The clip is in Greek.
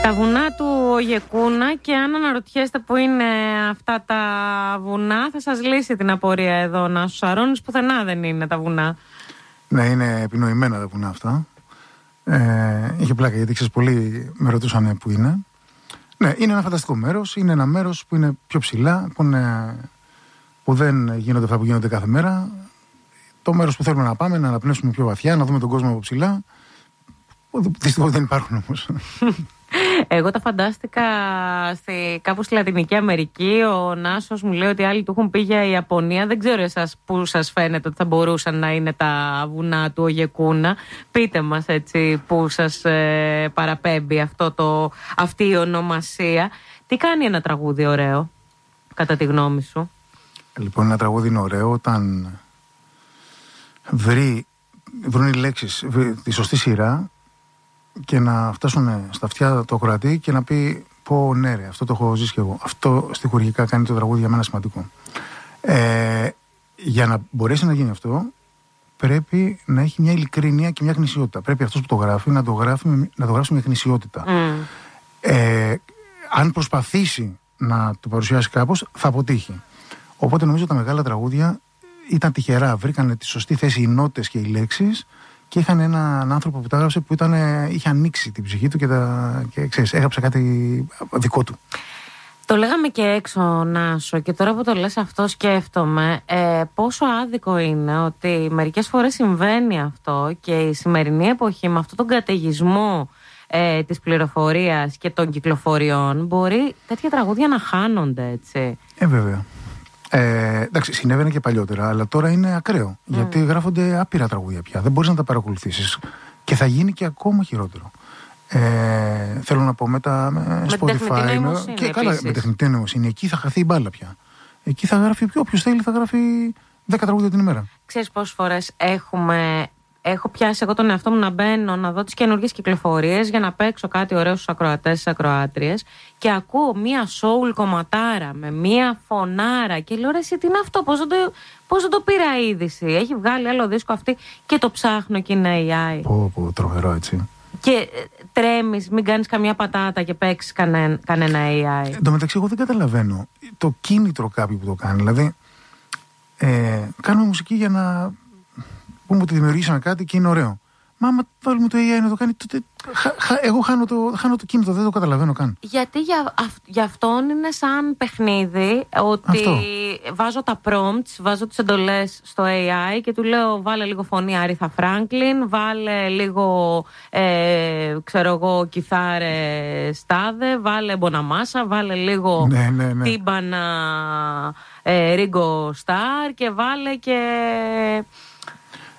Τα βουνά του Ογεκούνα, και αν αναρωτιέστε που είναι αυτά τα βουνά, θα σας λύσει την απορία εδώ Νάσος Σαρώνης. Πουθενά δεν είναι τα βουνά. Ναι, είναι επινοημένα τα βουνά αυτά. Είχε πλάκα γιατί ξέρεις, πολλοί με ρωτούσαν που είναι. Ναι, είναι ένα φανταστικό μέρος. Είναι ένα μέρος που είναι πιο ψηλά, που δεν γίνονται αυτά που γίνονται κάθε μέρα. Το μέρος που θέλουμε να πάμε, να αναπνεύσουμε πιο βαθιά, να δούμε τον κόσμο από ψηλά. Δυστυχώς δεν υπάρχουν όμως. Εγώ τα φαντάστηκα κάπου στη Λατινική Αμερική. Ο Νάσος μου λέει ότι άλλοι του έχουν πει για η Ιαπωνία. Δεν ξέρω εσάς που σας φαίνεται ότι θα μπορούσαν να είναι τα βουνά του Ογεκούνα. Πείτε μας έτσι που σας παραπέμπει αυτή η ονομασία. Τι κάνει ένα τραγούδι ωραίο, κατά τη γνώμη σου? Λοιπόν, ένα τραγούδι είναι ωραίο όταν βρουν οι λέξεις τη σωστή σειρά και να φτάσουν στα αυτιά του ακροατή και να πει πω ναι ρε, αυτό το έχω ζήσει και εγώ. Αυτό στιχουργικά κάνει το τραγούδι για μένα σημαντικό. Για να μπορέσει να γίνει αυτό πρέπει να έχει μια ειλικρίνεια και μια γνησιότητα. Πρέπει αυτός που το γράφει να το γράψει με γνησιότητα. Αν προσπαθήσει να το παρουσιάσει κάπως θα αποτύχει. Οπότε νομίζω τα μεγάλα τραγούδια ήταν τυχερά, βρήκανε τη σωστή θέση οι νότες και οι λέξεις και είχαν έναν άνθρωπο που τα έγραψε που είχε ανοίξει την ψυχή του και ξέρεις, έγραψε κάτι δικό του. Το λέγαμε και έξω, Νάσο, και τώρα που το λες αυτό σκέφτομαι πόσο άδικο είναι ότι μερικές φορές συμβαίνει αυτό και η σημερινή εποχή με αυτόν τον καταιγισμό της πληροφορίας και των κυκλοφοριών μπορεί τέτοια τραγούδια να χάνονται, έτσι. Βέβαια. Εντάξει, συνέβαινε και παλιότερα, αλλά τώρα είναι ακραίο. Γιατί γράφονται άπειρα τραγούδια πια. Δεν μπορείς να τα παρακολουθήσεις. Και θα γίνει και ακόμα χειρότερο. Θέλω να πω με Spotify. Με τεχνητή νοημοσύνη. Εκεί θα χαθεί η μπάλα πια. Εκεί θα γράφει όποιος θέλει, θα γράφει 10 τραγούδια την ημέρα. Ξέρεις πόσες φορές έχω πιάσει εγώ τον εαυτό μου να μπαίνω να δω τις καινούργιες κυκλοφορίες για να παίξω κάτι ωραίο στους ακροατές, στις ακροάτριες, και ακούω μία soul κομματάρα με μία φωνάρα και λέω ρε εσύ τι είναι αυτό, πώς δεν το πήρα είδηση, έχει βγάλει άλλο δίσκο αυτή και το ψάχνω και είναι AI. Πω, τρομερό έτσι. Και τρέμεις, μην κάνεις καμιά πατάτα και παίξεις κανένα AI. Εν τω μεταξύ εγώ δεν καταλαβαίνω το κίνητρο κάποιου που το κάνει. Δηλαδή κάνουμε μουσική για να πούμε ότι δημιουργήσαμε κάτι και είναι ωραίο. Μα άμα βάλουμε το AI να το κάνει, τότε εγώ χάνω το κίνητο, δεν το καταλαβαίνω καν. Γιατί για αυτόν είναι σαν παιχνίδι, ότι βάζω τα prompts, βάζω τις εντολές στο AI και του λέω βάλε λίγο φωνή Άριθα Φράγκλιν, βάλε λίγο ξέρω εγώ κιθάρες τάδε, βάλε Μποναμάσα, βάλε λίγο τύμπανα Ρίγκο Σταρ και βάλε και